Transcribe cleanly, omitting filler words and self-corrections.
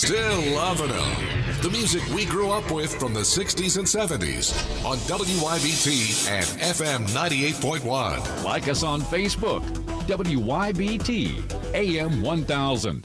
Still loving them. The music we grew up with from the 60s and 70s on WYBT and FM 98.1. Like us on Facebook, WYBT AM 1000.